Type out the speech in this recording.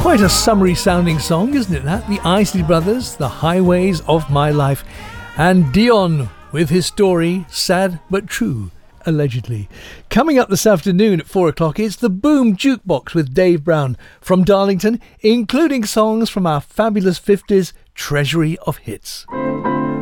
Quite a summery sounding song, isn't it that? The Isley Brothers, The Highways of My Life. And Dion with his story, sad but true, allegedly. Coming up this afternoon at 4 o'clock, it's the Boom Jukebox with Dave Brown from Darlington, including songs from our fabulous 50s treasury of hits.